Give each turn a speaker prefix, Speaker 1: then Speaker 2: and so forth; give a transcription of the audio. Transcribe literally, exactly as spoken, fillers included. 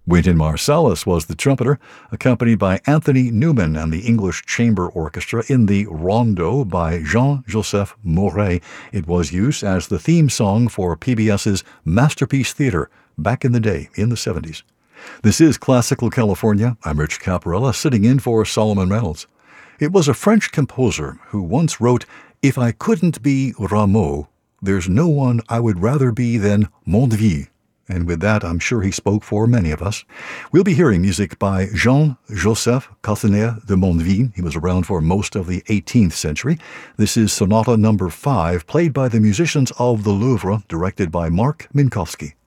Speaker 1: Wynton Marsalis was the trumpeter, accompanied by Anthony Newman and the English Chamber Orchestra in the Rondo by Jean-Joseph Mouret. It was used as the theme song for PBS's Masterpiece Theater back in the day, in the seventies. This is Classical California. I'm Rich Caparella, sitting in for Solomon Reynolds. It was a French composer who once wrote, "If I couldn't be Rameau, there's no one I would rather be than Mondeville." And with that, I'm sure he spoke for many of us. We'll be hearing music by Jean-Joseph Castaner de Mondeville. He was around for most of the eighteenth century. This is Sonata number five, played by the musicians of the Louvre, directed by Mark Minkowski.